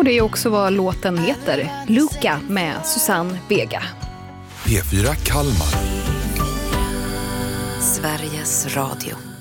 Och det är också vad låten heter. Luca med Susanne Vega. P4 Kalmar. Sveriges Radio.